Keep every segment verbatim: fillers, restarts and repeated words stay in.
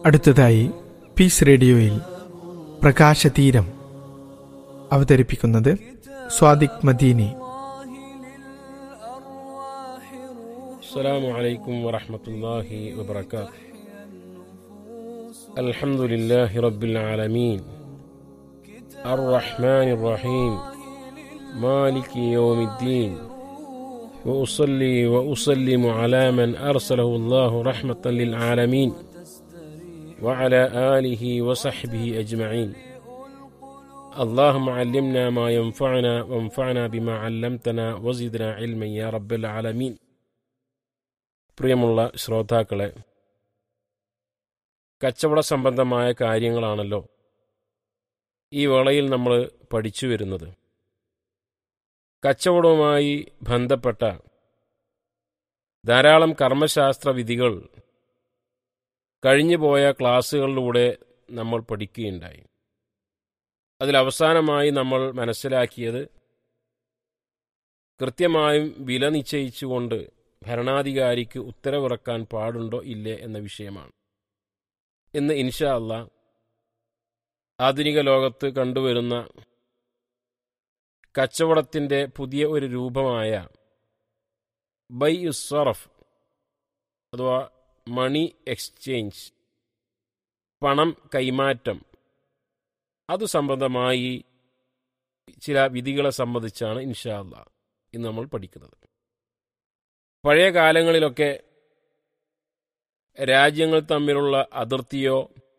അടുത്തതായി പീസ് റേഡിയോയിൽ പ്രകാശതീരം അവതരിപ്പിക്കുന്നത് സ്വാദിഖ് മദീനി. അസ്സലാമു അലൈക്കും വറഹ്മത്തുള്ളാഹി വബറകാതുഹു. അൽഹംദുലില്ലാഹി റബ്ബിൽ ആലമീൻ അർറഹ്മാനിർ റഹീം മാലികി യൗമിദ്ദീൻ വഉസല്ലി വഉസല്ലിമു അലാ മൻ അർസലഹു അല്ലാഹു റഹ്മത്തൻ ലിൽ ആലമീൻ വഅലാ ആലിഹി വസഹ്ബിഹി അജ്മഈൻ. اللهم علمنا ما ينفعنا وانفعنا بما علمتنا وزدنا علما يا رب العالمين. പ്രിയമുള്ള ശ്രോതാക്കളെ, കച്ചവട സംബന്ധമായ കാര്യങ്ങളാണല്ലോ ഈ വേളയിൽ നമ്മൾ പഠിച്ചു വരുന്നത്. കച്ചവടവുമായി ബന്ധപ്പെട്ട ധാരാളം കർമ്മശാസ്ത്ര വിധികൾ കഴിഞ്ഞുപോയ ക്ലാസ്സുകളിലൂടെ നമ്മൾ പഠിക്കുകയുണ്ടായി. അതിലവസാനമായി നമ്മൾ മനസ്സിലാക്കിയത് കൃത്യമായും വില നിശ്ചയിച്ചുകൊണ്ട് ഭരണാധികാരിക്ക് ഉത്തരവിറക്കാൻ പാടുണ്ടോ ഇല്ലേ എന്ന വിഷയമാണ്. ഇന്ന് ഇൻഷാ അല്ലാഹ് ആധുനിക ലോകത്ത് കണ്ടുവരുന്ന കച്ചവടത്തിൻ്റെ പുതിയ ഒരു രൂപമായ ബൈ ഉസ്സറഫ് അഥവാ മണി എക്സ്ചേഞ്ച്, പണം കൈമാറ്റം, അത് സംബന്ധമായി ചില വിധികളെ സംബന്ധിച്ചാണ് ഇൻഷാ അല്ലാഹ് ഇന്ന് നമ്മൾ പഠിക്കുന്നത്. പഴയ കാലങ്ങളിലൊക്കെ രാജ്യങ്ങൾ തമ്മിലുള്ള അതിർത്തിയോ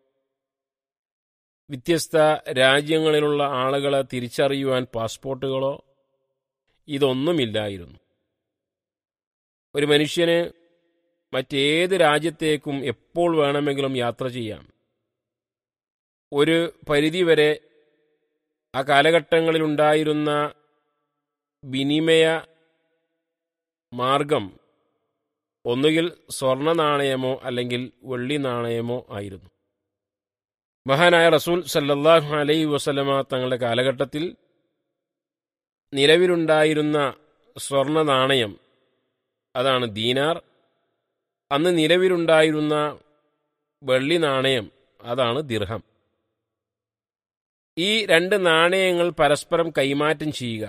വ്യത്യസ്ത രാജ്യങ്ങളിലുള്ള ആളുകളെ തിരിച്ചറിയുവാൻ പാസ്പോർട്ടുകളോ ഇതൊന്നുമില്ലായിരുന്നു. ഒരു മനുഷ്യന് മറ്റേത് രാജ്യത്തേക്കും എപ്പോൾ വേണമെങ്കിലും യാത്ര ചെയ്യാം. ഒരു പരിധിവരെ ആ കാലഘട്ടങ്ങളിലുണ്ടായിരുന്ന വിനിമയ മാർഗം ഒന്നുകിൽ സ്വർണ്ണ നാണയമോ അല്ലെങ്കിൽ വെള്ളി നാണയമോ ആയിരുന്നു. മഹാനായ റസൂൽ സല്ലല്ലാഹു അലൈഹി വസല്ലമ തങ്ങളുടെ കാലഘട്ടത്തിൽ നിലവിലുണ്ടായിരുന്ന സ്വർണ്ണ നാണയം അതാണ് ദീനാർ. അന്ന് നിലവിലുണ്ടായിരുന്ന വെള്ളി നാണയം അതാണ് ദിർഹം. ഈ രണ്ട് നാണയങ്ങൾ പരസ്പരം കൈമാറ്റം ചെയ്യുക,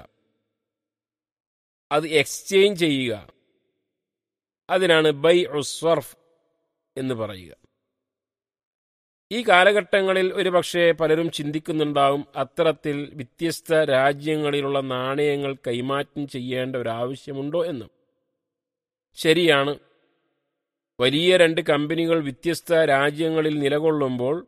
അത് എക്സ്ചേഞ്ച് ചെയ്യുക, അതിനാണ് ബൈ ഉസ്സർഫ് എന്ന് പറയുക. ഈ കാലഘട്ടങ്ങളിൽ ഒരു പക്ഷേ പലരും ചിന്തിക്കുന്നുണ്ടാവും, അത്തരത്തിൽ വ്യത്യസ്ത രാജ്യങ്ങളിലുള്ള നാണയങ്ങൾ കൈമാറ്റം ചെയ്യേണ്ട ഒരാവശ്യമുണ്ടോ എന്ന്. ശരിയാണ്, വലിയ രണ്ട് കമ്പനികൾ വ്യത്യസ്ത രാജ്യങ്ങളിൽ നിലകൊള്ളുമ്പോൾ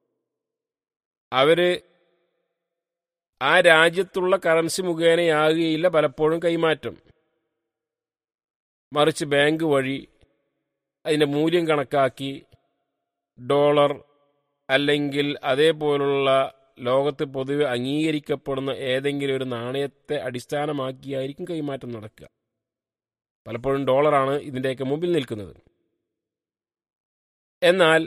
അവർ ആ രാജ്യത്തുള്ള കറൻസി മുഖേനയാകുകയില്ല പലപ്പോഴും കൈമാറ്റം. മറിച്ച് ബാങ്ക് വഴി അതിൻ്റെ മൂല്യം കണക്കാക്കി ഡോളർ അല്ലെങ്കിൽ അതേപോലുള്ള ലോകത്ത് പൊതുവെ അംഗീകരിക്കപ്പെടുന്ന ഏതെങ്കിലും ഒരു നാണയത്തെ അടിസ്ഥാനമാക്കിയായിരിക്കും കൈമാറ്റം നടക്കുക. പലപ്പോഴും ഡോളറാണ് ഇതിൻ്റെയൊക്കെ മുമ്പിൽ നിൽക്കുന്നത്. എന്നാൽ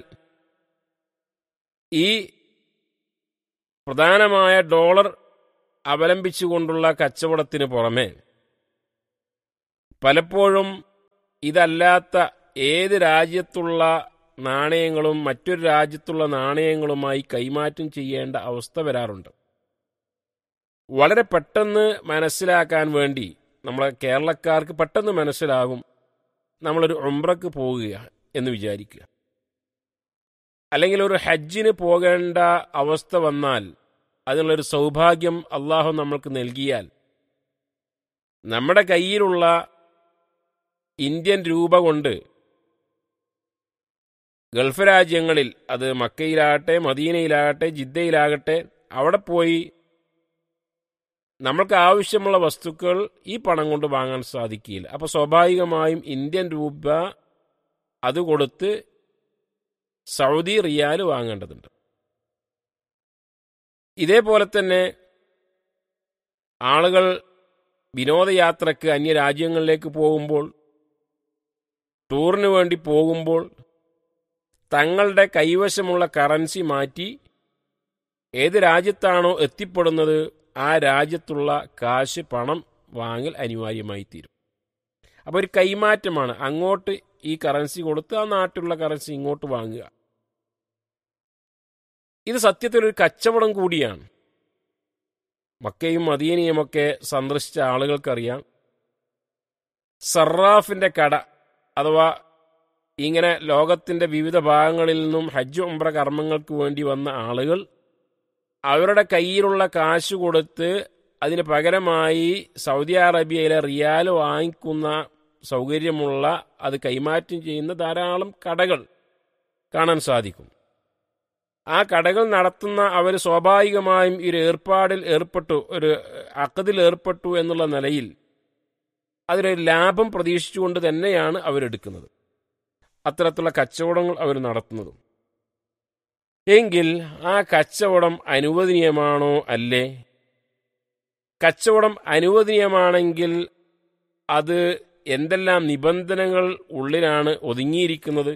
ഈ പ്രധാനമായ ഡോളർ അവലംബിച്ചുകൊണ്ടുള്ള കച്ചവടത്തിന് പുറമെ പലപ്പോഴും ഇതല്ലാത്ത ഏത് രാജ്യത്തുള്ള നാണയങ്ങളും മറ്റൊരു രാജ്യത്തുള്ള നാണയങ്ങളുമായി കൈമാറ്റം ചെയ്യേണ്ട അവസ്ഥ വരാറുണ്ട്. വളരെ പെട്ടെന്ന് മനസ്സിലാക്കാൻ വേണ്ടി നമ്മളെ കേരളക്കാർക്ക് പെട്ടെന്ന് മനസ്സിലാകും, നമ്മളൊരു ഉംറക്ക് പോകുക എന്ന് വിചാരിക്കുക, അല്ലെങ്കിൽ ഒരു ഹജ്ജിന് പോകേണ്ട അവസ്ഥ വന്നാൽ അതിനുള്ളൊരു സൗഭാഗ്യം അള്ളാഹു നമ്മൾക്ക് നൽകിയാൽ നമ്മുടെ കയ്യിലുള്ള ഇന്ത്യൻ രൂപ കൊണ്ട് ഗൾഫ് രാജ്യങ്ങളിൽ, അത് മക്കയിലാകട്ടെ മദീനയിലാകട്ടെ ജിദ്ദയിലാകട്ടെ, അവിടെ പോയി നമ്മൾക്ക് ആവശ്യമുള്ള വസ്തുക്കൾ ഈ പണം കൊണ്ട് വാങ്ങാൻ സാധിക്കില്ല. അപ്പോൾ സ്വാഭാവികമായും ഇന്ത്യൻ രൂപ അത് കൊടുത്ത് സൗദി റിയാൽ വാങ്ങേണ്ടതുണ്ട്. ഇതേപോലെ തന്നെ ആളുകൾ വിനോദയാത്രക്ക് അന്യരാജ്യങ്ങളിലേക്ക് പോകുമ്പോൾ, ടൂറിന് വേണ്ടി പോകുമ്പോൾ തങ്ങളുടെ കൈവശമുള്ള കറൻസി മാറ്റി ഏത് രാജ്യത്താണോ എത്തിപ്പെടുന്നത് ആ രാജ്യത്തുള്ള കാശ് പണം വാങ്ങൽ അനിവാര്യമായി തീരും. അപ്പോൾ ഒരു കൈമാറ്റമാണ്. അങ്ങോട്ട് ഈ കറൻസി കൊടുത്ത് ആ നാട്ടിലുള്ള കറൻസി ഇങ്ങോട്ട് വാങ്ങുക. ഇത് സത്യത്തിലൊരു കച്ചവടം കൂടിയാണ്. മക്കയും മദീനയുമൊക്കെ സന്ദർശിച്ച ആളുകൾക്കറിയാം, സറാഫിന്റെ കട അഥവാ ഇങ്ങനെ ലോകത്തിന്റെ വിവിധ ഭാഗങ്ങളിൽ നിന്നും ഹജ്ജ് ഉംറ കർമ്മങ്ങൾക്ക് വേണ്ടി വന്ന ആളുകൾ അവരുടെ കയ്യിലുള്ള കാശ് കൊടുത്ത് അതിന് പകരമായി സൗദി അറേബ്യയിലെ റിയാൽ വാങ്ങിക്കുന്ന സൗകര്യമുള്ള അത് കൈമാറ്റം ചെയ്യുന്ന ധാരാളം കടകൾ കാണാൻ സാധിക്കും. ആ കടകൾ നടത്തുന്ന അവർ സ്വാഭാവികമായും ഈ ഒരു ഏർപ്പാടിൽ ഏർപ്പെട്ടു, ഒരു അഖദിൽ ഏർപ്പെട്ടു എന്നുള്ള നിലയിൽ അതിലൊരു ലാഭം പ്രതീക്ഷിച്ചുകൊണ്ട് തന്നെയാണ് അവരെടുക്കുന്നത്, അത്തരത്തിലുള്ള കച്ചവടങ്ങൾ അവർ നടത്തുന്നതും. എങ്കിൽ ആ കച്ചവടം അനുവദനീയമാണോ അല്ലേ? കച്ചവടം അനുവദനീയമാണെങ്കിൽ അത് എന്തെല്ലാം നിബന്ധനകൾ ഉള്ളിലാണ് ഒതുങ്ങിയിരിക്കുന്നത്?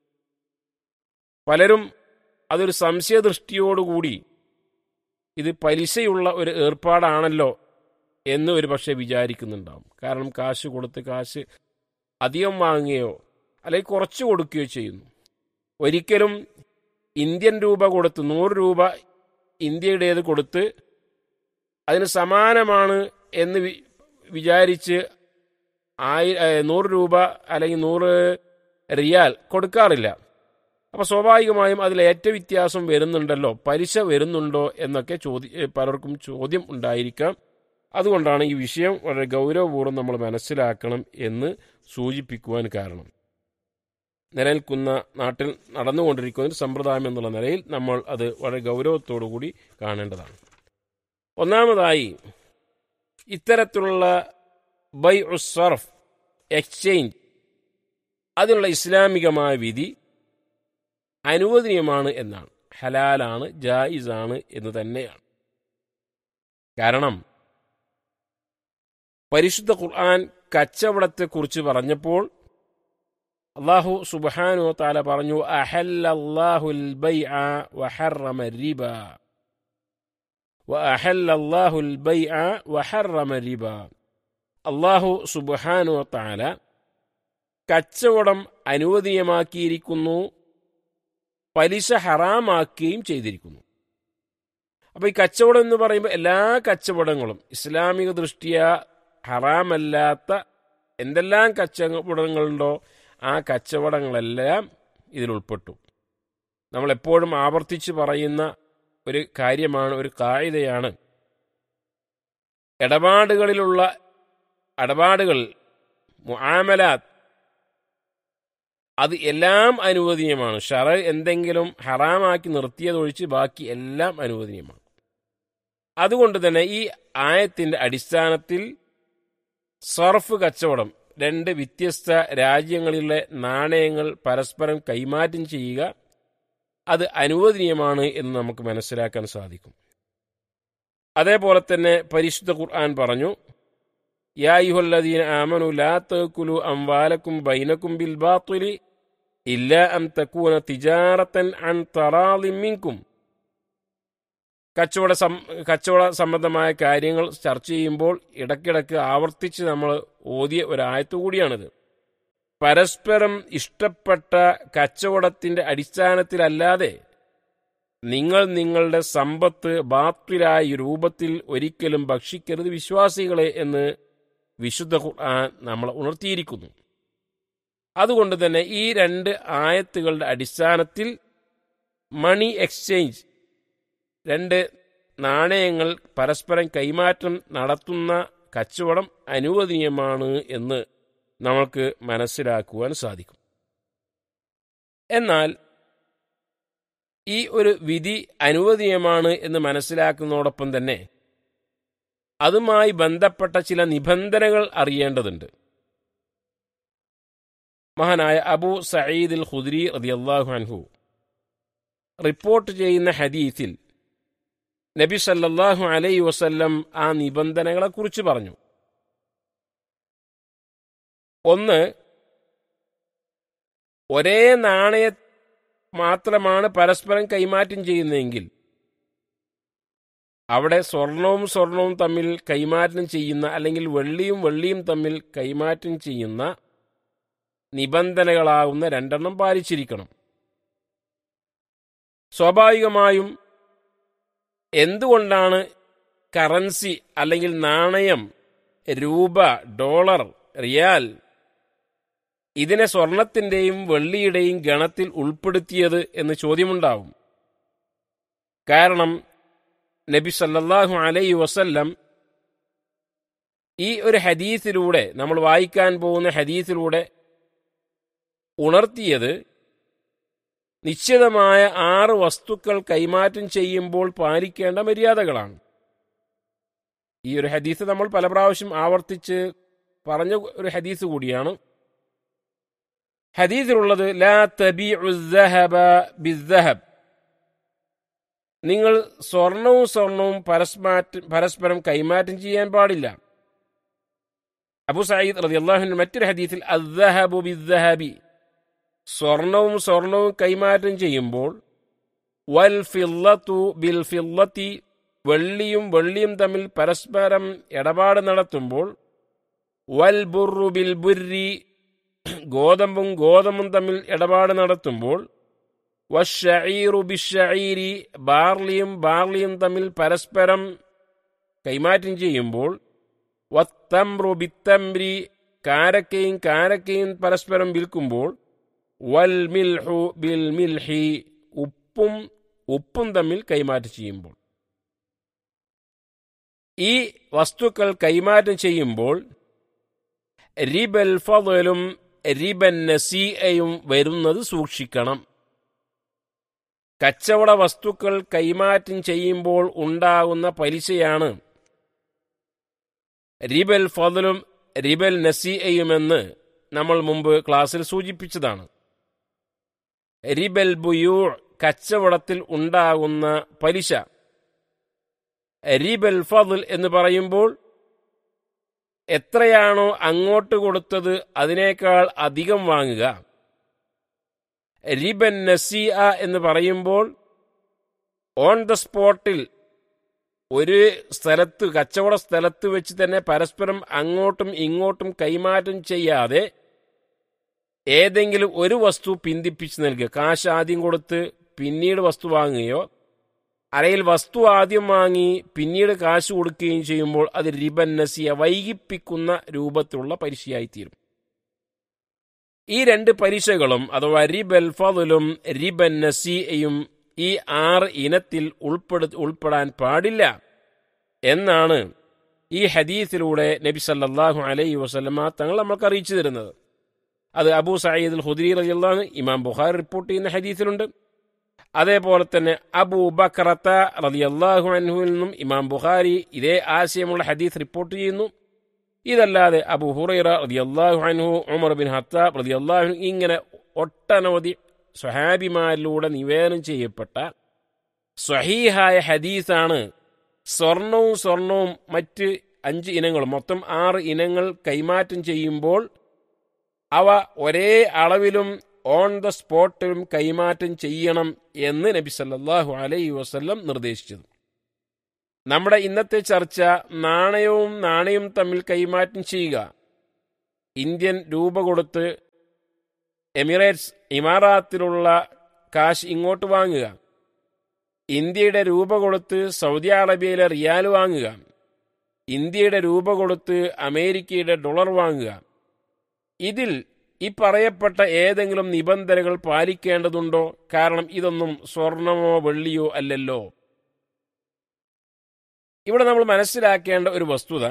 പലരും അതൊരു സംശയദൃഷ്ടിയോടുകൂടി ഇത് പലിശയുള്ള ഒരു ഏർപ്പാടാണല്ലോ എന്ന് ഒരു പക്ഷേ വിചാരിക്കുന്നുണ്ടാവും. കാരണം കാശ് കൊടുത്ത് കാശ് അധികം വാങ്ങുകയോ അല്ലെങ്കിൽ കുറച്ച് കൊടുക്കുകയോ ചെയ്യുന്നു. ഒരിക്കലും ഇന്ത്യൻ രൂപ കൊടുത്ത് നൂറ് രൂപ ഇന്ത്യയുടേത് കൊടുത്ത് അതിന് സമാനമാണ് എന്ന് വിചാരിച്ച് ആയി നൂറ് രൂപ അല്ലെങ്കിൽ നൂറ് റിയാൽ കൊടുക്കാറില്ല. അപ്പോൾ സ്വാഭാവികമായും അതിൽ ഏറ്റ വ്യത്യാസം വരുന്നുണ്ടല്ലോ, പലിശ വരുന്നുണ്ടോ എന്നൊക്കെ ചോദ്യ പലർക്കും ചോദ്യം ഉണ്ടായിരിക്കാം. അതുകൊണ്ടാണ് ഈ വിഷയം വളരെ ഗൗരവപൂർവ്വം നമ്മൾ മനസ്സിലാക്കണം എന്ന് സൂചിപ്പിക്കുവാൻ കാരണം. നിലനിൽക്കുന്ന നാട്ടിൽ നടന്നുകൊണ്ടിരിക്കുന്ന ഒരു സമ്പ്രദായം എന്നുള്ള നിലയിൽ നമ്മൾ അത് വളരെ ഗൗരവത്തോടു കൂടി കാണേണ്ടതാണ്. ഒന്നാമതായി, ഇത്തരത്തിലുള്ള ബൈ ഉസ്സർഫ് എക്സ്ചേഞ്ച് അതിനുള്ള ഇസ്ലാമികമായ വിധി അനുവദനീയമാണ് എന്നാണ്, ഹലാലാണ്, ജായിസാണ് എന്ന് തന്നെയാണ്. കാരണം പരിശുദ്ധ ഖുർആൻ കച്ചവടത്തെക്കുറിച്ച് പറഞ്ഞപ്പോൾ അല്ലാഹു സുബ്ഹാനഹു വ തആല പറഞ്ഞു, അഹല്ലല്ലാഹുൽ ബൈഅ വഹറമ റിബ വഅഹല്ലല്ലാഹുൽ ബൈഅ വഹറമ റിബ. അല്ലാഹു സുബ്ഹാനഹു വ തആല കച്ചവടം അനുവദനീയമാക്കിയിരിക്കുന്നു, പലിശ ഹറാമാക്കുകയും ചെയ്തിരിക്കുന്നു. അപ്പോൾ ഈ കച്ചവടം എന്ന് പറയുമ്പോൾ എല്ലാ കച്ചവടങ്ങളും ഇസ്ലാമിക ദൃഷ്ടിയ ഹറാമല്ലാത്ത എന്തെല്ലാം കച്ചവടങ്ങളുണ്ടോ ആ കച്ചവടങ്ങളെല്ലാം ഇതിലുൾപ്പെട്ടു. നമ്മളെപ്പോഴും ആവർത്തിച്ച് പറയുന്ന ഒരു കാര്യമാണ്, ഒരു കായികയാണ്, ഇടപാടുകളിലുള്ള ഇടപാടുകൾ മുആമലാത്ത് അത് എല്ലാം അനുവദനീയമാണ്. ശറ എന്തെങ്കിലും ഹറാമാക്കി നിർത്തിയതൊഴിച്ച് ബാക്കി എല്ലാം അനുവദനീയമാണ്. അതുകൊണ്ട് തന്നെ ഈ ആയത്തിന്റെ അടിസ്ഥാനത്തിൽ സർഫ് കച്ചവടം, രണ്ട് വ്യത്യസ്ത രാജ്യങ്ങളിലെ നാണയങ്ങൾ പരസ്പരം കൈമാറ്റം ചെയ്യുക, അത് അനുവദനീയമാണ് എന്ന് നമുക്ക് മനസ്സിലാക്കാൻ സാധിക്കും. അതേപോലെ തന്നെ പരിശുദ്ധ ഖുർആൻ പറഞ്ഞു, യാ അയ്യുഹല്ലദീന ആമനു ലാ തഅകുലു അംവാലക്കും ബൈനക്കും ബിൽ ബാത്തിലി ഇല്ലാ അൻ തകൂന തിജാറതൻ അൻ തറാളിൻ മിൻകും. കച്ചവട കച്ചവട സംബന്ധമായ കാര്യങ്ങൾ ചർച്ച ചെയ്യുമ്പോൾ ഇടയ്ക്കിടയ്ക്ക് ആവർത്തിച്ച് നമ്മൾ ഓതിയ ഒരായത്ത് കൂടിയാണിത്. പരസ്പരം ഇഷ്ടപ്പെട്ട കച്ചവടത്തിന്റെ അടിസ്ഥാനത്തിലല്ലാതെ നിങ്ങൾ നിങ്ങളുടെ സമ്പത്ത് ബാത്തിലായ രൂപത്തിൽ ഒരിക്കലും ഭക്ഷിക്കരുത് വിശ്വാസികളെ എന്ന് വിശുദ്ധ ഖുർആൻ നമ്മളെ ഉണർത്തിയിരിക്കുന്നു. അതുകൊണ്ട് തന്നെ ഈ രണ്ട് ആയത്തുകളുടെ അടിസ്ഥാനത്തിൽ മണി എക്സ്ചേഞ്ച്, രണ്ട് നാണയങ്ങൾ പരസ്പരം കൈമാറ്റം നടത്തുന്ന കച്ചവടം അനുവദനീയമാണ് എന്ന് നമ്മൾക്ക് മനസ്സിലാക്കുവാൻ സാധിക്കും. എന്നാൽ ഈ ഒരു വിധി അനുവദനീയമാണ് എന്ന് മനസ്സിലാക്കുന്നതോടൊപ്പം തന്നെ അതുമായി ബന്ധപ്പെട്ട ചില നിബന്ധനകൾ അറിയേണ്ടതുണ്ട്. മഹാനായ അബൂ സഈദ് അൽ ഖുദ്രി റളിയല്ലാഹു അൻഹു റിപ്പോർട്ട് ചെയ്യുന്ന ഹദീസിൽ നബി സല്ലല്ലാഹു അലൈഹി വസല്ലം ആ നിബന്ധനകളെ കുറിച്ച് പറഞ്ഞു. ഒന്ന്, ഒരേ നാണയ മാത്രമാണ് പരസ്പരം കൈമാറ്റം ചെയ്യുന്നതെങ്കിൽ അവിടെ സ്വർണവും സ്വർണവും തമ്മിൽ കൈമാറ്റം ചെയ്യുന്ന അല്ലെങ്കിൽ വെള്ളിയും വെള്ളിയും തമ്മിൽ കൈമാറ്റം ചെയ്യുന്ന നിബന്ധനകളാകുന്ന രണ്ടെണ്ണം പാലിച്ചിരിക്കണം. സ്വാഭാവികമായും എന്തുകൊണ്ടാണ് കറൻസി അല്ലെങ്കിൽ നാണയം, രൂപ, ഡോളർ, റിയാൽ ഇതിനെ സ്വർണത്തിൻ്റെയും വെള്ളിയുടെയും ഗണത്തിൽ ഉൾപ്പെടുത്തിയത് എന്ന് ചോദ്യമുണ്ടാവും. കാരണം നബി സല്ലല്ലാഹു അലൈഹി വസല്ലം ഈ ഒരു ഹദീസിലൂടെ, നമ്മൾ വായിക്കാൻ പോകുന്ന ഹദീസിലൂടെ ഉണർത്തിയത് നിശ്ചിതമായ ആറ് വസ്തുക്കൾ കൈമാറ്റം ചെയ്യുമ്പോൾ പാലിക്കേണ്ട മര്യാദകളാണ്. ഈ ഒരു ഹദീസ് നമ്മൾ പല പ്രാവശ്യം ആവർത്തിച്ച് പറഞ്ഞ ഒരു ഹദീസ് കൂടിയാണ്. ഹദീസിലുള്ളത് ലാ തബീഉ الذهب بالذهب, നിങ്ങൾ സ്വർണവും സ്വർണവും പരസ്പരം കൈമാറ്റം ചെയ്യാൻ പാടില്ല. അബൂ സഈദ് റളിയല്ലാഹു അൻഹു മറ്റൊരു ഹദീസിൽ അദ്ദഹബു ബിദ്ദഹബി, സ്വർണവും സ്വർണവും കൈമാറ്റം ചെയ്യുമ്പോൾ വൽ ഫില്ലത്തു ബിൽ ഫില്ലത്തി, വെള്ളിയും വെള്ളിയും തമ്മിൽ പരസ്പരം ഇടപാട് നടത്തുമ്പോൾ വൽ ബുർറു ബിൽ ബുർരി, ഗോതമ്പും ഗോതമ്പും തമ്മിൽ ഇടപാട് നടത്തുമ്പോൾ വശഈറു ബിശഈരി, ബാർലിയും ബാർലിയും തമ്മിൽ പരസ്പരം കൈമാറ്റം ചെയ്യുമ്പോൾ വത്തംറു ബിത്തംരി, കാരക്കയും കാരക്കയും പരസ്പരം വിൽക്കുമ്പോൾ വൽ മിൽഹു ബിൽ മിൽഹി, ഉപ്പും ഉപ്പും തമ്മിൽ കൈമാറ്റം ചെയ്യുമ്പോൾ. ഈ വസ്തുക്കൾ കൈമാറ്റം ചെയ്യുമ്പോൾ റിബൽ ഫളലും റിബൻ നസീഅയും വരുന്നത് സൂക്ഷിക്കണം. കച്ചവട വസ്തുക്കൾ കൈമാറ്റം ചെയ്യുമ്പോൾ ഉണ്ടാകുന്ന പലിശയാണ് റിബൽ ഫളലും റിബൽ നസീഅയുമെന്ന് നമ്മൾ മുമ്പ് ക്ലാസ്സിൽ സൂചിപ്പിച്ചതാണ്. റിബൽ ബുയൂ, കച്ചവടത്തിൽ ഉണ്ടാകുന്ന പലിശ. റിബൽ ഫളൽ എന്ന് പറയുമ്പോൾ എത്രയാണോ അങ്ങോട്ട് കൊടുത്തത് അതിനേക്കാൾ അധികം വാങ്ങുക. റിബൻ നസീഅ എന്ന് പറയുമ്പോൾ ഓൺ ദ സ്പോട്ടിൽ ഒരു സ്ഥലത്ത്, കച്ചവട സ്ഥലത്ത് വെച്ച് തന്നെ പരസ്പരം അങ്ങോട്ടും ഇങ്ങോട്ടും കൈമാറ്റം ചെയ്യാതെ ഏതെങ്കിലും ഒരു വസ്തു പിന്തിപ്പിച്ച് നൽകുക. കാശ് ആദ്യം കൊടുത്ത് പിന്നീട് വസ്തു വാങ്ങുകയോ അല്ലെങ്കിൽ വസ്തു ആദ്യം വാങ്ങി പിന്നീട് കാശ് കൊടുക്കുകയും ചെയ്യുമ്പോൾ അത് റിബൻ നസിയ, വൈകിപ്പിക്കുന്ന രൂപത്തിലുള്ള പലിശയായിത്തീരും. ഈ രണ്ട് പലിശകളും അഥവാ റിബൽ ഫളലും റിബൻ നസിയയും ഈ ആറ് ഇനത്തിൽ ഉൾപ്പെടു ഉൾപ്പെടാൻ പാടില്ല എന്നാണ് ഈ ഹദീസിലൂടെ നബി സല്ലല്ലാഹു അലൈഹി വസല്ലമ തങ്ങൾ നമ്മൾക്ക് അറിയിച്ചു തരുന്നത്. അത് അബൂ സഈദ് അൽ ഖുദ്രി റളിയല്ലാഹു അൻഹു ഇമാം ബുഖാരി റിപ്പോർട്ട് ചെയ്യുന്ന ഹദീസിലുണ്ട്. അതേപോലെ തന്നെ അബൂ ബക്രത റളിയല്ലാഹു അൻഹുവിൽ നിന്നും ഇമാം ബുഖാരി ഇതേ ആശയമുള്ള ഹദീസ് റിപ്പോർട്ട് ചെയ്യുന്നു. ഇതല്ലാതെ അബൂ ഹുറൈറ റളിയല്ലാഹു അൻഹു, ഉമർ ബിൻ ഖത്താബ് റളിയല്ലാഹു അൻഹു, ഇങ്ങനെ ഒട്ടനവധി സ്വഹാബിമാരിലൂടെ നിവേദനം ചെയ്യപ്പെട്ട സ്വഹീഹായ ഹദീസാണ് സ്വർണവും സ്വർണവും മറ്റ് അഞ്ച് ഇനങ്ങളും, മൊത്തം ആറ് ഇനങ്ങൾ കൈമാറ്റം ചെയ്യുമ്പോൾ അവ ഒരേ അളവിലും ഓൺ ദ സ്പോട്ടിലും കൈമാറ്റം ചെയ്യണം എന്ന് നബി സല്ലല്ലാഹു അലൈഹി വസല്ലം നിർദ്ദേശിച്ചത്. നമ്മുടെ ഇന്നത്തെ ചർച്ച നാണയവും നാണയവും തമ്മിൽ കൈമാറ്റം ചെയ്യുക. ഇന്ത്യൻ രൂപ കൊടുത്ത് എമിറേറ്റ്സ്, ഇമാറാത്തിലുള്ള കാശ് ഇങ്ങോട്ട് വാങ്ങുക, ഇന്ത്യയുടെ രൂപ കൊടുത്ത് സൗദി അറേബ്യയിലെ റിയാൽ വാങ്ങുക, ഇന്ത്യയുടെ രൂപ കൊടുത്ത് അമേരിക്കയുടെ ഡോളർ വാങ്ങുക. ഇതിൽ ഈ പറയപ്പെട്ട ഏതെങ്കിലും നിബന്ധനകൾ പാലിക്കേണ്ടതുണ്ടോ? കാരണം ഇതൊന്നും സ്വർണമോ വെള്ളിയോ അല്ലല്ലോ. ഇവിടെ നമ്മൾ മനസ്സിലാക്കേണ്ട ഒരു വസ്തുത,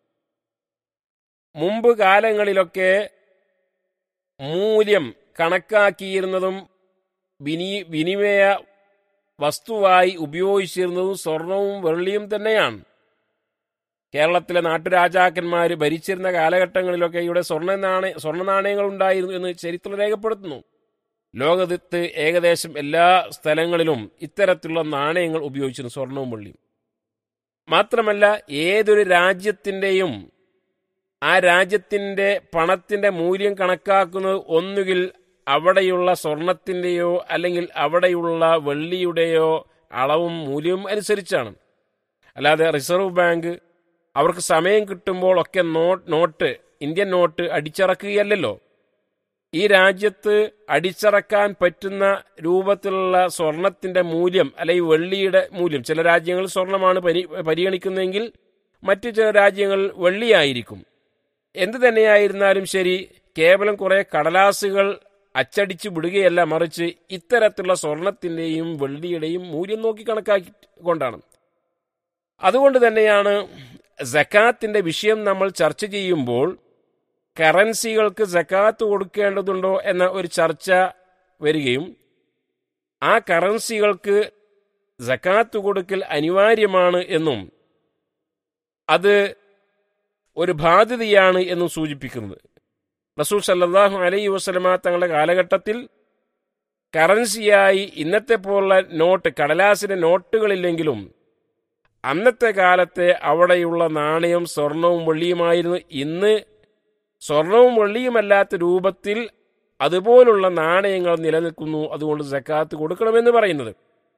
മുമ്പ് കാലങ്ങളിലൊക്കെ മൂല്യം കണക്കാക്കിയിരുന്നതും വിനി വിനിമയ വസ്തുവായി ഉപയോഗിച്ചിരുന്നതും സ്വർണവും വെള്ളിയും തന്നെയാണ്. കേരളത്തിലെ നാട്ടുരാജാക്കന്മാർ ഭരിച്ചിരുന്ന കാലഘട്ടങ്ങളിലൊക്കെ ഇവിടെ സ്വർണ്ണ നാണയ സ്വർണ്ണ നാണയങ്ങൾ ഉണ്ടായിരുന്നു എന്ന് ചരിത്രം രേഖപ്പെടുത്തുന്നു. ലോകത്ത് ഏകദേശം എല്ലാ സ്ഥലങ്ങളിലും ഇത്തരത്തിലുള്ള നാണയങ്ങൾ ഉപയോഗിച്ചിരുന്നു, സ്വർണവും വെള്ളിയും. മാത്രമല്ല, ഏതൊരു രാജ്യത്തിൻ്റെയും ആ രാജ്യത്തിൻ്റെ പണത്തിൻ്റെ മൂല്യം കണക്കാക്കുന്നത് ഒന്നുകിൽ അവിടെയുള്ള സ്വർണത്തിൻ്റെയോ അല്ലെങ്കിൽ അവിടെയുള്ള വെള്ളിയുടെയോ അളവും മൂല്യവും അനുസരിച്ചാണ്. അല്ലാതെ റിസർവ് ബാങ്ക് അവർക്ക് സമയം കിട്ടുമ്പോൾ ഒക്കെ നോട്ട് നോട്ട് ഇന്ത്യൻ നോട്ട് അടിച്ചിറക്കുകയല്ലല്ലോ. ഈ രാജ്യത്ത് അടിച്ചിറക്കാൻ പറ്റുന്ന രൂപത്തിലുള്ള സ്വർണത്തിന്റെ മൂല്യം അല്ലെങ്കിൽ വെള്ളിയുടെ മൂല്യം, ചില രാജ്യങ്ങൾ സ്വർണമാണ് പരി പരിഗണിക്കുന്നതെങ്കിൽ മറ്റു ചില രാജ്യങ്ങൾ വെള്ളിയായിരിക്കും. എന്തു തന്നെയായിരുന്നാലും ശരി, കേവലം കുറെ കടലാസുകൾ അച്ചടിച്ച് വിടുകയല്ല, മറിച്ച് ഇത്തരത്തിലുള്ള സ്വർണത്തിൻ്റെയും വെള്ളിയുടെയും മൂല്യം നോക്കി കണക്കാക്കി കൊണ്ടാണ്. അതുകൊണ്ട് തന്നെയാണ് സക്കാത്തിന്റെ വിഷയം നമ്മൾ ചർച്ച ചെയ്യുമ്പോൾ കറൻസികൾക്ക് സക്കാത്ത് കൊടുക്കേണ്ടതുണ്ടോ എന്ന ഒരു ചർച്ച വരികയും ആ കറൻസികൾക്ക് സക്കാത്ത് കൊടുക്കൽ അനിവാര്യമാണ് എന്നും അത് ഒരു ബാധ്യതയാണ് എന്നും സൂചിപ്പിക്കുന്നത്. റസൂൽ സല്ലല്ലാഹു അലൈഹി വസല്ലമ തങ്ങളുടെ കാലഘട്ടത്തിൽ കറൻസിയായി ഇന്നത്തെ പോലുള്ള നോട്ട്, കടലാസിന്റെ നോട്ടുകളില്ലെങ്കിലും അന്നത്തെ കാലത്തെ അവിടെയുള്ള നാണയം സ്വർണവും വെള്ളിയുമായിരുന്നു. ഇന്ന് സ്വർണവും വെള്ളിയുമല്ലാത്ത രൂപത്തിൽ അതുപോലുള്ള നാണയങ്ങൾ നിലനിൽക്കുന്നു. അതുകൊണ്ട് സക്കാത്ത് കൊടുക്കണമെന്ന് പറയുന്നത്.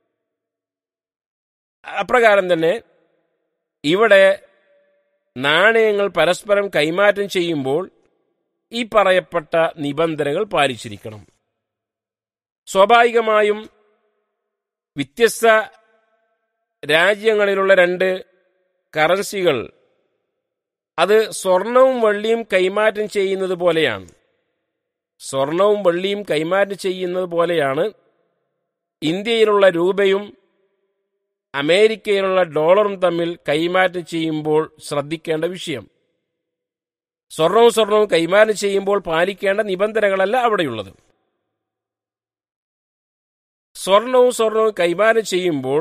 അപ്രകാരം തന്നെ ഇവിടെ നാണയങ്ങൾ പരസ്പരം കൈമാറ്റം ചെയ്യുമ്പോൾ ഈ പറയപ്പെട്ട നിബന്ധനകൾ പാലിച്ചിരിക്കണം. സ്വാഭാവികമായും വ്യത്യസ്ത രാജ്യങ്ങളിലുള്ള രണ്ട് കറൻസികൾ അത് സ്വർണവും വെള്ളിയും കൈമാറ്റം ചെയ്യുന്നത് പോലെയാണ്. സ്വർണവും വെള്ളിയും കൈമാറ്റം ചെയ്യുന്നത് പോലെയാണ് ഇന്ത്യയിലുള്ള രൂപയും അമേരിക്കയിലുള്ള ഡോളറും തമ്മിൽ കൈമാറ്റം ചെയ്യുമ്പോൾ ശ്രദ്ധിക്കേണ്ട വിഷയം. സ്വർണവും സ്വർണവും കൈമാറ്റം ചെയ്യുമ്പോൾ പാലിക്കേണ്ട നിബന്ധനകളല്ല അവിടെയുള്ളത്. സ്വർണവും സ്വർണവും കൈമാറ്റം ചെയ്യുമ്പോൾ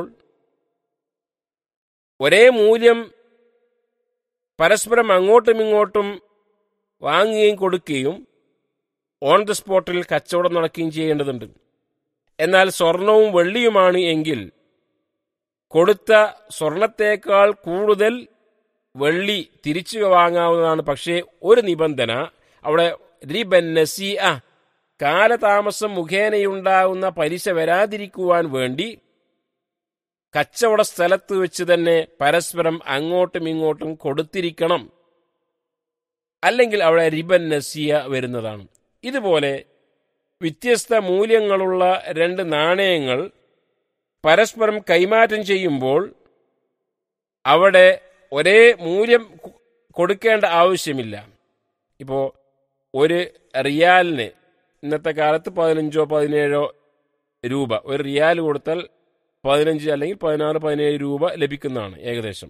ഒരേ മൂല്യം പരസ്പരം അങ്ങോട്ടും ഇങ്ങോട്ടും വാങ്ങുകയും കൊടുക്കുകയും ഓൺ ദ സ്പോട്ടിൽ കച്ചവടം നടക്കുകയും ചെയ്യേണ്ടതുണ്ട്. എന്നാൽ സ്വർണവും വെള്ളിയുമാണ് എങ്കിൽ കൊടുത്ത സ്വർണത്തേക്കാൾ കൂടുതൽ വെള്ളി തിരിച്ചു വാങ്ങാവുന്നതാണ്. പക്ഷേ ഒരു നിബന്ധന അവിടെ, റിബൻ നസീഅ, കാലതാമസം മുഖേനയുണ്ടാകുന്ന പലിശ വരാതിരിക്കുവാൻ വേണ്ടി കച്ചവട സ്ഥലത്ത് വെച്ച് തന്നെ പരസ്പരം അങ്ങോട്ടും ഇങ്ങോട്ടും കൊടുത്തിരിക്കണം. അല്ലെങ്കിൽ അവിടെ റിബൻ നസിയ വരുന്നതാണ്. ഇതുപോലെ വ്യത്യസ്ത മൂല്യങ്ങളുള്ള രണ്ട് നാണയങ്ങൾ പരസ്പരം കൈമാറ്റം ചെയ്യുമ്പോൾ അവിടെ ഒരേ മൂല്യം കൊടുക്കേണ്ട ആവശ്യമില്ല. ഇപ്പോൾ ഒരു റിയാലിന് ഇന്നത്തെ കാലത്ത് പതിനഞ്ചോ പതിനേഴോ രൂപ, ഒരു റിയാൽ കൊടുത്താൽ പതിനഞ്ച് അല്ലെങ്കിൽ പതിനാറ് പതിനേഴ് രൂപ ലഭിക്കുന്നതാണ് ഏകദേശം.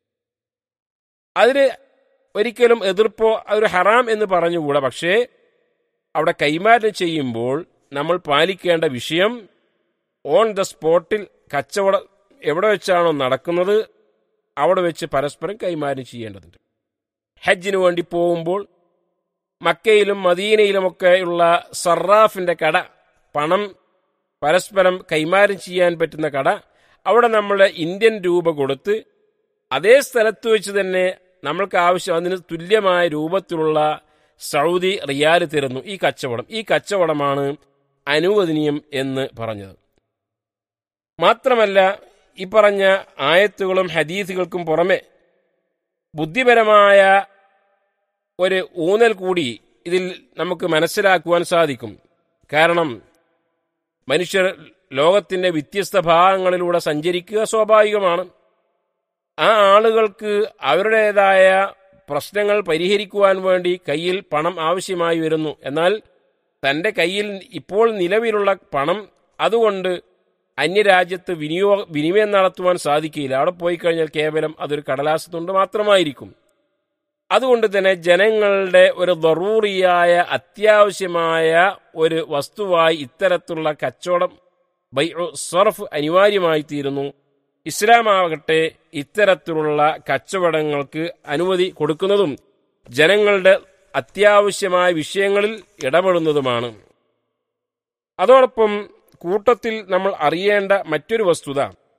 അതിന് ഒരിക്കലും എതിർപ്പോ അതൊരു ഹറാം എന്ന് പറഞ്ഞുകൂടാ. പക്ഷേ അവിടെ കൈമാറ്റം ചെയ്യുമ്പോൾ നമ്മൾ പാലിക്കേണ്ട വിഷയം, ഓൺ ദ സ്പോട്ടിൽ കച്ചവടം എവിടെ വെച്ചാണോ നടക്കുന്നത് അവിടെ വെച്ച് പരസ്പരം കൈമാറ്റം ചെയ്യേണ്ടതുണ്ട്. ഹജ്ജിന് വേണ്ടി പോകുമ്പോൾ മക്കയിലും മദീനയിലുമൊക്കെയുള്ള സറാഫിന്റെ കട, പണം പരസ്പരം കൈമാറ്റം ചെയ്യാൻ പറ്റുന്ന കട, അവിടെ നമ്മളുടെ ഇന്ത്യൻ രൂപ കൊടുത്ത് അതേ സ്ഥലത്ത് വെച്ച് തന്നെ നമ്മൾക്ക് ആവശ്യം അതിന് തുല്യമായ രൂപത്തിലുള്ള സൗദി റിയാൽ തരുന്നു. ഈ കച്ചവടം ഈ കച്ചവടമാണ് അനുവദനീയം എന്ന് പറഞ്ഞത്. മാത്രമല്ല, ഈ പറഞ്ഞ ആയത്തുകളും ഹദീസുകൾക്കും പുറമെ ബുദ്ധിപരമായ ഒരു ഊന്നൽ കൂടി ഇതിൽ നമുക്ക് മനസ്സിലാക്കുവാൻ സാധിക്കും. കാരണം മനുഷ്യർ ലോകത്തിന്റെ വ്യത്യസ്ത ഭാഗങ്ങളിലൂടെ സഞ്ചരിക്കുക സ്വാഭാവികമാണ്. ആ ആളുകൾക്ക് അവരുടേതായ പ്രശ്നങ്ങൾ പരിഹരിക്കുവാൻ വേണ്ടി കയ്യിൽ പണം ആവശ്യമായി വരുന്നു. എന്നാൽ തൻ്റെ കയ്യിൽ ഇപ്പോൾ നിലവിലുള്ള പണം അതുകൊണ്ട് അന്യരാജ്യത്ത് വിനിയോഗ വിനിമയം നടത്തുവാൻ സാധിക്കില്ല. അവിടെ പോയി കഴിഞ്ഞാൽ കേവലം അതൊരു കടലാസ് തുണ്ട് മാത്രമായിരിക്കും. അതുകൊണ്ട് തന്നെ ജനങ്ങളുടെ ഒരു ദറൂറിയായ അത്യാവശ്യമായ ഒരു വസ്തുവായി ഇത്തരത്തിലുള്ള കച്ചവടം ബൈഉ സർഫ് അനിവാര്യമായി തീരുന്നു. ഇസ്ലാമാകട്ടെ ഇത്തരത്തിലുള്ള കച്ചവടങ്ങൾക്ക് അനുമതി കൊടുക്കുന്നതും ജനങ്ങളുടെ അത്യാവശ്യമായ വിഷയങ്ങളിൽ ഇടപെടുന്നതുമാണ്. അതോടൊപ്പം കൂട്ടത്തിൽ നമ്മൾ അറിയേണ്ട മറ്റൊരു വസ്തുത,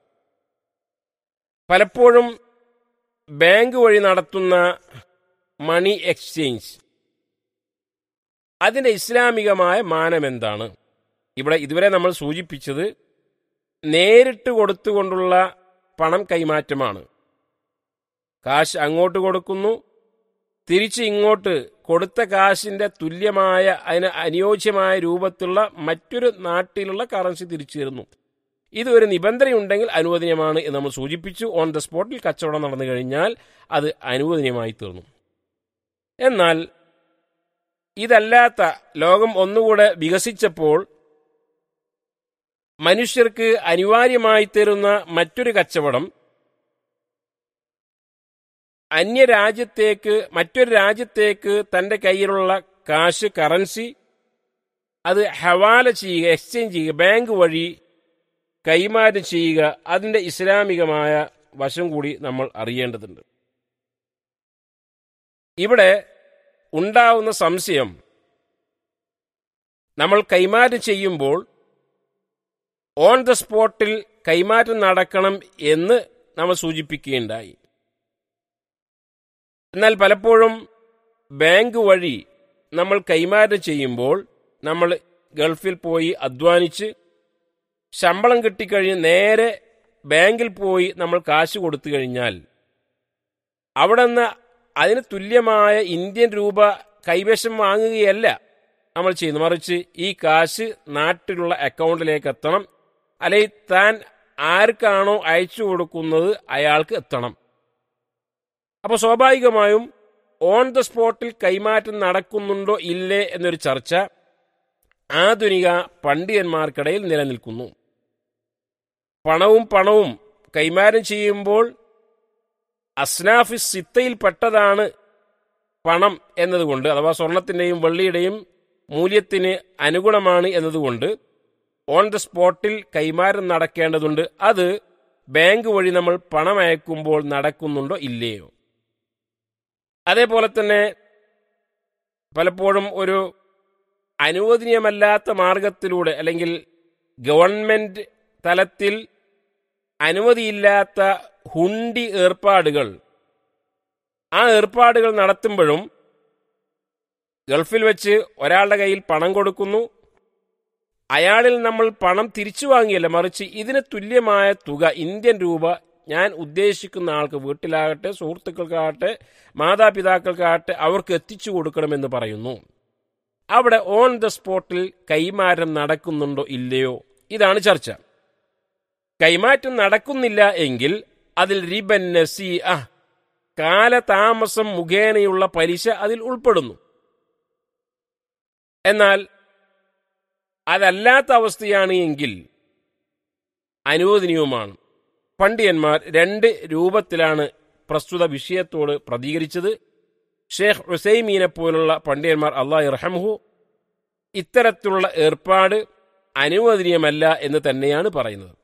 പലപ്പോഴും ബാങ്ക് വഴി നടത്തുന്ന മണി എക്സ്ചേഞ്ച്, അതിന്റെ ഇസ്ലാമികമായ മാനം എന്താണ്? ഇവിടെ ഇതുവരെ നമ്മൾ സൂചിപ്പിച്ചത് നേരിട്ട് കൊടുത്തുകൊണ്ടുള്ള പണം കൈമാറ്റമാണ്. കാശ് അങ്ങോട്ട് കൊടുക്കുന്നു, തിരിച്ച് ഇങ്ങോട്ട് കൊടുത്ത കാശിൻ്റെ തുല്യമായ അതിന് അനുയോജ്യമായ രൂപത്തിലുള്ള മറ്റൊരു നാട്ടിലുള്ള കറൻസി തിരിച്ചു തരുന്നു. ഇത് ഒരു നിബന്ധനയുണ്ടെങ്കിൽ അനുവദനീയമാണ് എന്ന് നമ്മൾ സൂചിപ്പിച്ചു. ഓൺ ദ സ്പോട്ടിൽ കച്ചവടം നടന്നു കഴിഞ്ഞാൽ അത് അനുവദനീയമായി തീർന്നു. എന്നാൽ ഇതല്ലാത്ത ലോകം ഒന്നുകൂടെ വികസിച്ചപ്പോൾ മനുഷ്യർക്ക് അനിവാര്യമായി തീരുന്ന മറ്റൊരു കച്ചവടം അന്യരാജ്യത്തേക്ക് മറ്റൊരു രാജ്യത്തേക്ക് തൻ്റെ കയ്യിലുള്ള കാശ് കറൻസി അത് ഹവാല ചെയ്യുക, എക്സ്ചേഞ്ച് ചെയ്യുക, ബാങ്ക് വഴി കൈമാറ്റം ചെയ്യുക. അതിൻ്റെ ഇസ്ലാമികമായ വശം കൂടി നമ്മൾ അറിയേണ്ടതുണ്ട്. ഇവിടെ ഉണ്ടാവുന്ന സംശയം, നമ്മൾ കൈമാറ്റം ചെയ്യുമ്പോൾ ഓൺ ദ സ്പോട്ടിൽ കൈമാറ്റം നടക്കണം എന്ന് നമ്മൾ സൂചിപ്പിക്കുകയുണ്ടായി. എന്നാൽ പലപ്പോഴും ബാങ്ക് വഴി നമ്മൾ കൈമാറ്റം ചെയ്യുമ്പോൾ നമ്മൾ ഗൾഫിൽ പോയി അധ്വാനിച്ച് ശമ്പളം കിട്ടിക്കഴിഞ്ഞ് നേരെ ബാങ്കിൽ പോയി നമ്മൾ കാശ് കൊടുത്തു കഴിഞ്ഞാൽ അവിടെ നിന്ന് അതിന് തുല്യമായ ഇന്ത്യൻ രൂപ കൈവശം വാങ്ങുകയല്ല നമ്മൾ ചെയ്യുന്നത്. മറിച്ച് ഈ കാശ് നാട്ടിലുള്ള അക്കൗണ്ടിലേക്ക് എത്തണം, അല്ലെങ്കിൽ താൻ ആർക്കാണോ അയച്ചു കൊടുക്കുന്നത് അയാൾക്ക് എത്തണം. അപ്പോൾ സ്വാഭാവികമായും ഓൺ ദ സ്പോട്ടിൽ കൈമാറ്റം നടക്കുന്നുണ്ടോ ഇല്ലേ എന്നൊരു ചർച്ച ആധുനിക പണ്ഡിതന്മാർക്കിടയിൽ നിലനിൽക്കുന്നു. പണവും പണവും കൈമാറ്റം ചെയ്യുമ്പോൾ അസ്നാഫി സിത്തയിൽപ്പെട്ടതാണ് പണം എന്നതുകൊണ്ട്, അഥവാ സ്വർണത്തിൻ്റെയും വെള്ളിയുടെയും മൂല്യത്തിന് അനുഗുണമാണ് എന്നതുകൊണ്ട് ഓൺ ദ സ്പോട്ടിൽ കൈമാറ്റം നടക്കേണ്ടതുണ്ട്. അത് ബാങ്ക് വഴി നമ്മൾ പണം അയക്കുമ്പോൾ നടക്കുന്നുണ്ടോ ഇല്ലയോ. അതേപോലെ തന്നെ പലപ്പോഴും ഒരു അനുവദനീയമല്ലാത്ത മാർഗത്തിലൂടെ അല്ലെങ്കിൽ ഗവൺമെന്റ് തലത്തിൽ അനുമതിയില്ലാത്ത ഹുണ്ടി ഏർപ്പാടുകൾ, ആ ഏർപ്പാടുകൾ നടത്തുമ്പോഴും ഗൾഫിൽ വെച്ച് ഒരാളുടെ കയ്യിൽ പണം കൊടുക്കുന്നു, അയാളിൽ നമ്മൾ പണം തിരിച്ചു വാങ്ങിയല്ല, മറിച്ച് ഇതിന് തുല്യമായ തുക ഇന്ത്യൻ രൂപ ഞാൻ ഉദ്ദേശിക്കുന്ന ആൾക്ക്, വീട്ടിലാകട്ടെ സുഹൃത്തുക്കൾക്കാകട്ടെ മാതാപിതാക്കൾക്കാകട്ടെ അവർക്ക് എത്തിച്ചു കൊടുക്കണമെന്ന് പറയുന്നു. അവിടെ ഓൺ ദ സ്പോട്ടിൽ കൈമാറ്റം നടക്കുന്നുണ്ടോ ഇല്ലയോ, ഇതാണ് ചർച്ച. കൈമാറ്റം നടക്കുന്നില്ല എങ്കിൽ അതിൽ റിബൻ നസീഅ, കാലതാമസം മുഖേനയുള്ള പലിശ അതിൽ ഉൾപ്പെടുന്നു. എന്നാൽ അതല്ലാത്ത അവസ്ഥയാണ് എങ്കിൽ അനുവദനീയവുമാണ്. പണ്ഡിതന്മാർ രണ്ട് രൂപത്തിലാണ് പ്രസ്തുത വിഷയത്തോട് പ്രതികരിച്ചത്. ഷേഖ് ഉസൈമീനെ പോലുള്ള പണ്ഡിതന്മാർ അല്ലാഹു യർഹമുഹു ഇത്തരത്തിലുള്ള ഏർപ്പാട് അനുവദനീയമല്ല എന്ന് തന്നെയാണ് പറയുന്നത്.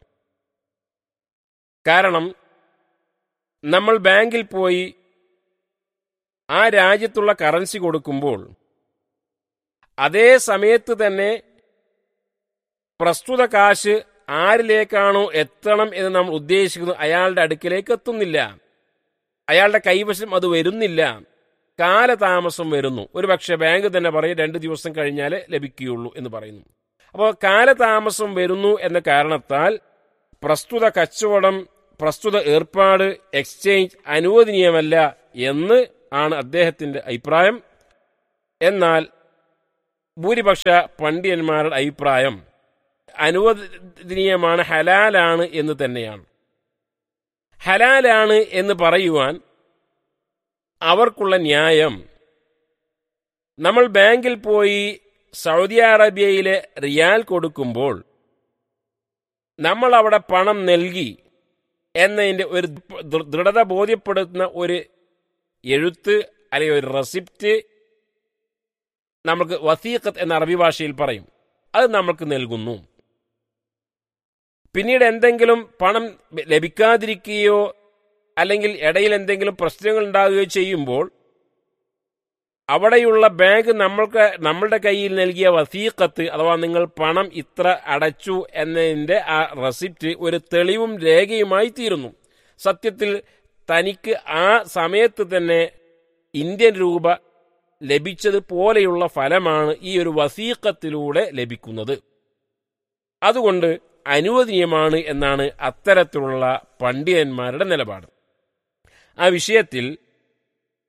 കാരണം നമ്മൾ ബാങ്കിൽ പോയി ആ രാജ്യത്തുള്ള കറൻസി കൊടുക്കുമ്പോൾ അതേ സമയത്ത് തന്നെ പ്രസ്തുത കാശ് ആരിലേക്കാണോ എത്തണം എന്ന് നമ്മൾ ഉദ്ദേശിക്കുന്നത് അയാളുടെ അടുക്കിലേക്ക് എത്തുന്നില്ല, അയാളുടെ കൈവശം അത് വരുന്നില്ല, കാലതാമസം വരുന്നു. ഒരു പക്ഷേ ബാങ്ക് തന്നെ പറയും രണ്ട് ദിവസം കഴിഞ്ഞാലേ ലഭിക്കുകയുള്ളൂ എന്ന് പറയുന്നു. അപ്പോൾ കാലതാമസം വരുന്നു എന്ന കാരണത്താൽ പ്രസ്തുത കച്ചവടം, പ്രസ്തുത ഏർപ്പാട്, എക്സ്ചേഞ്ച് അനുവദനീയമല്ല എന്ന് ആണ് അദ്ദേഹത്തിൻ്റെ അഭിപ്രായം. എന്നാൽ ഭൂരിപക്ഷ പണ്ഡിതന്മാരുടെ അഭിപ്രായം അനുവദനീയമാണ്, ഹലാലാണ് എന്ന് തന്നെയാണ്. ഹലാലാണ് എന്ന് പറയുവാൻ അവർക്കുള്ള ന്യായം, നമ്മൾ ബാങ്കിൽ പോയി സൗദി അറേബ്യയിലെ റിയാൽ കൊടുക്കുമ്പോൾ നമ്മൾ അവിടെ പണം നൽകി എന്നതിൻ്റെ ഒരു ദൃഢത ബോധ്യപ്പെടുത്തുന്ന ഒരു എഴുത്ത് അല്ലെങ്കിൽ ഒരു റെസിപ്റ്റ് നമുക്ക് വസീഖത്ത് എന്ന അറബി ഭാഷയിൽ പറയും, അത് നമ്മൾക്ക് നൽകുന്നു. പിന്നീട് എന്തെങ്കിലും പണം ലഭിക്കാതിരിക്കുകയോ അല്ലെങ്കിൽ ഇടയിൽ എന്തെങ്കിലും പ്രശ്നങ്ങൾ ഉണ്ടാകുകയോ ചെയ്യുമ്പോൾ അവിടെയുള്ള ബാങ്ക് നമ്മൾക്ക് നമ്മളുടെ കയ്യിൽ നൽകിയ വസീഖത്ത് അഥവാ നിങ്ങൾ പണം ഇത്ര അടച്ചു എന്നതിൻ്റെ ആ റെസിപ്റ്റ് ഒരു തെളിവും രേഖയുമായി തീരുന്നു. സത്യത്തിൽ തനിക്ക് ആ സമയത്ത് തന്നെ ഇന്ത്യൻ രൂപ ലഭിച്ചതുപോലെയുള്ള ഫലമാണ് ഈ ഒരു വസീഖത്തിലൂടെ ലഭിക്കുന്നത്. അതുകൊണ്ട് അനുവദനീയമാണ് എന്നാണ് അത്തരത്തിലുള്ള പണ്ഡിതന്മാരുടെ നിലപാട്. ആ വിഷയത്തിൽ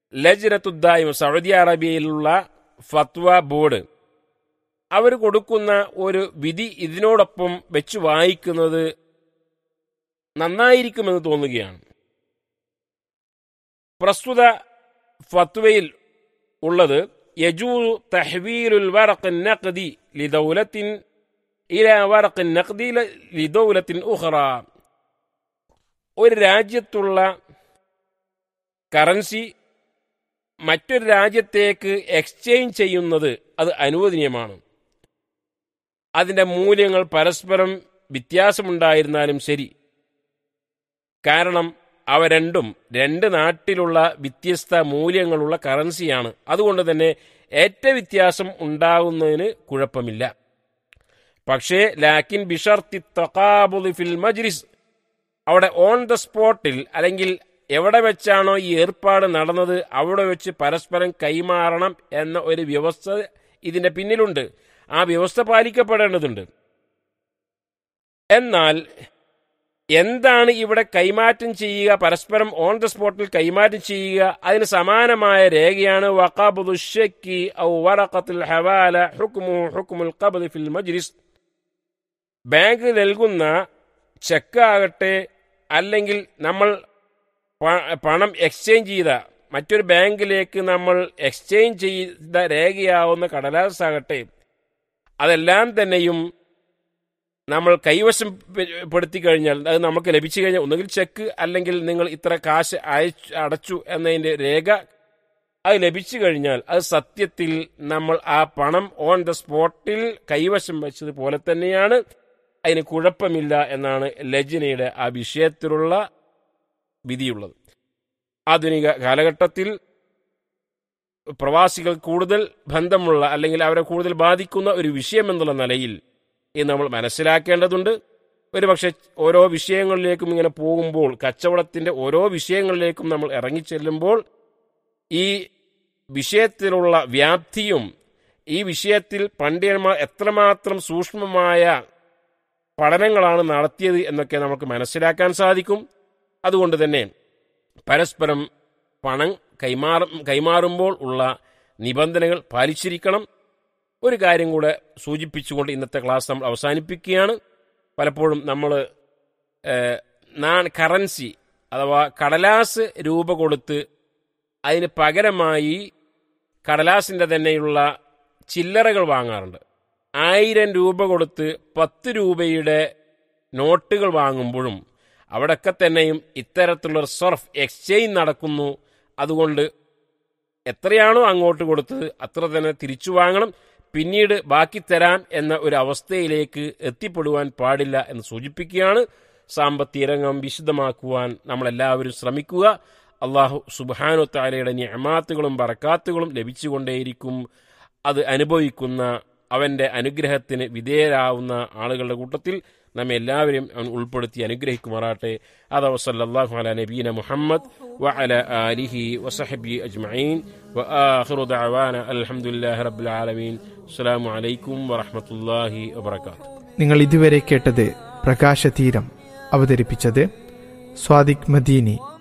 ലജ്നത്തുദ്ദായിമ സൗദി അറേബ്യയിലുള്ള ഫത്വ ബോർഡ് അവർ കൊടുക്കുന്ന ഒരു വിധി ഇതിനോടൊപ്പം വെച്ച് വായിക്കുന്നത് നന്നായിരിക്കുമെന്ന് തോന്നുകയാണ്. പ്രസ്തുത ഫത്വയിൽ ഉള്ളത് യജൂസു തഹ്വീലുൽ വറഖ് നഖദി ലിദൗലത്തിൻ ഇലാ വറഖ് നഖദി ലിദൗലത്തിൻ ഉഖറ. ഒരു രാജ്യത്തുള്ള കറൻസി മറ്റൊരു രാജ്യത്തേക്ക് എക്സ്ചേഞ്ച് ചെയ്യുന്നത് അത് അനുവദനീയമാണ്. അതിൻ്റെ മൂല്യങ്ങൾ പരസ്പരം വ്യത്യാസമുണ്ടായിരുന്നാലും ശരി. കാരണം അവ രണ്ടും രണ്ട് നാട്ടിലുള്ള വ്യത്യസ്ത മൂല്യങ്ങളുള്ള കറൻസിയാണ്. അതുകൊണ്ട് തന്നെ ഏറ്റ വ്യത്യാസം ഉണ്ടാകുന്നതിന് കുഴപ്പമില്ല. പക്ഷേ ലാക്കിൻ ബിഷർത്തി തഖാബുദ് ഫിൽ മജ്ലിസ്, അവിടെ ഓൺ ദ സ്പോട്ടിൽ അല്ലെങ്കിൽ എവിടെ വെച്ചാണോ ഈ ഏർപ്പാട് നടന്നത് അവിടെ വെച്ച് പരസ്പരം കൈമാറണം എന്ന ഒരു വ്യവസ്ഥ ഇതിൻ്റെ പിന്നിലുണ്ട്. ആ വ്യവസ്ഥ പാലിക്കപ്പെടേണ്ടതുണ്ട്. എന്നാൽ എന്താണ് ഇവിടെ കൈമാറ്റം ചെയ്യുക, പരസ്പരം ഓൺ ദ സ്പോട്ടിൽ കൈമാറ്റം ചെയ്യുക? അതിന് സമാനമായ രേഖയാണ് വഖബ്ദു ശക്കി ഔ വറഖത്തുൽ ഹവാല ഹുക്മു ഹുക്മുൽ ഖബ്ദ് ഫിൽ മജ്ലിസ്. ബാങ്ക് നൽകുന്ന ചെക്ക് ആകട്ടെ അല്ലെങ്കിൽ നമ്മൾ പണം എക്സ്ചേഞ്ച് ചെയ്ത മറ്റൊരു ബാങ്കിലേക്ക് നമ്മൾ എക്സ്ചേഞ്ച് ചെയ്ത രേഖയാവുന്ന കടലാസാകട്ടെ, അതെല്ലാം തന്നെയും നമ്മൾ കൈവശപ്പെടുത്തി കഴിഞ്ഞാൽ, അത് നമുക്ക് ലഭിച്ചു കഴിഞ്ഞാൽ, ഒന്നുകിൽ ചെക്ക് അല്ലെങ്കിൽ നിങ്ങൾ ഇത്ര കാശ് അയച്ചു അടച്ചു എന്നതിൻ്റെ രേഖ അത് ലഭിച്ചു കഴിഞ്ഞാൽ അത് സത്യത്തിൽ നമ്മൾ ആ പണം ഓൺ ദ സ്പോട്ടിൽ കൈവശം വെച്ചതുപോലെ തന്നെയാണ്. അതിന് കുഴപ്പമില്ല എന്നാണ് ലജ്നയുടെ ആ വിഷയത്തിലുള്ള വിധിയുള്ളത്. ആധുനിക കാലഘട്ടത്തിൽ പ്രവാസികൾ കൂടുതൽ ബന്ധമുള്ള അല്ലെങ്കിൽ അവരെ കൂടുതൽ ബാധിക്കുന്ന ഒരു വിഷയം എന്നുള്ള നിലയിൽ ഇത് നമ്മൾ മനസ്സിലാക്കേണ്ടതുണ്ട്. ഒരുപക്ഷെ ഓരോ വിഷയങ്ങളിലേക്കും ഇങ്ങനെ പോകുമ്പോൾ, കച്ചവടത്തിൻ്റെ ഓരോ വിഷയങ്ങളിലേക്കും നമ്മൾ ഇറങ്ങിച്ചെല്ലുമ്പോൾ ഈ വിഷയത്തിലുള്ള വ്യാപ്തിയും ഈ വിഷയത്തിൽ പണ്ഡിതന്മാർ എത്രമാത്രം സൂക്ഷ്മമായ പഠനങ്ങളാണ് നടത്തിയത് എന്നൊക്കെ നമുക്ക് മനസ്സിലാക്കാൻ സാധിക്കും. അതുകൊണ്ട് തന്നെ പരസ്പരം പണം കൈമാറ കൈമാറുമ്പോൾ ഉള്ള നിബന്ധനകൾ പാലിച്ചിരിക്കണം. ഒരു കാര്യം കൂടെ സൂചിപ്പിച്ചുകൊണ്ട് ഇന്നത്തെ ക്ലാസ് നമ്മൾ അവസാനിപ്പിക്കുകയാണ്. പലപ്പോഴും നമ്മൾ കറൻസി അഥവാ കടലാസ് രൂപ കൊടുത്ത് അതിന് പകരമായി കടലാസിൻ്റെ തന്നെയുള്ള ചില്ലറകൾ വാങ്ങാറുണ്ട്. ആയിരം രൂപ കൊടുത്ത് പത്ത് രൂപയുടെ നോട്ടുകൾ വാങ്ങുമ്പോഴും അവിടെയൊക്കെ തന്നെയും ഇത്തരത്തിലുള്ള സർഫ് എക്സ്ചേഞ്ച് നടക്കുന്നു. അതുകൊണ്ട് എത്രയാണോ അങ്ങോട്ട് കൊടുത്തത് അത്ര തന്നെ തിരിച്ചു വാങ്ങണം, പിന്നീട് ബാക്കി തരാം എന്ന ഒരു അവസ്ഥയിലേക്ക് എത്തിപ്പെടുവാൻ പാടില്ല എന്ന് സൂചിപ്പിക്കുകയാണ്. സാമ്പത്തിക രംഗം വിശദമാക്കുവാൻ നമ്മളെല്ലാവരും ശ്രമിക്കുക. അള്ളാഹു സുബ്ഹാനഹു തആലയുടെ നിഅമാത്തുകളും ബറകാത്തുകളും ലഭിച്ചുകൊണ്ടേയിരിക്കും. അത് അനുഭവിക്കുന്ന അവൻ്റെ അനുഗ്രഹത്തിന് വിധേയരാവുന്ന ആളുകളുടെ കൂട്ടത്തിൽ നമ്മെ എല്ലാവരെയും അവൻ ഉൾപ്പെടുത്തി അനുഗ്രഹിക്കുമാറാട്ടെ. അതാ വസല്ലല്ലാഹു അലാ നബീന മുഹമ്മദ് വഅലാ ആലിഹി വസഹബിഹി അജ്മഈൻ വആഖിറു ദഅവാന അൽഹംദുലില്ലാഹി റബ്ബിൽ ആലമീൻ. അസ്സലാമു അലൈക്കും വറഹ്മത്തുള്ളാഹി വബറകാതുഹു. നിങ്ങൾ ഇതുവരെ കേട്ടത് പ്രകാശതീരം. അവതരിപ്പിച്ചത് സ്വാദിഖ് മദീനി.